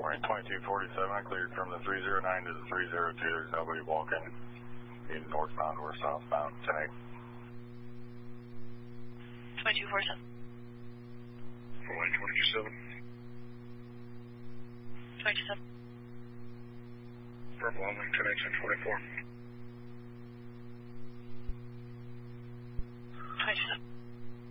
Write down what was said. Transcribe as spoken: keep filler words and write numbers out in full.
morning, twenty-two forty-seven. I cleared from the three zero nine to the three zero two. There's nobody walking in northbound or southbound. ten eight. twenty-two forty-seven. Runway twenty-two seven. twenty-two seven. Purple on wing ten eight ten twenty-four. twenty-two seven.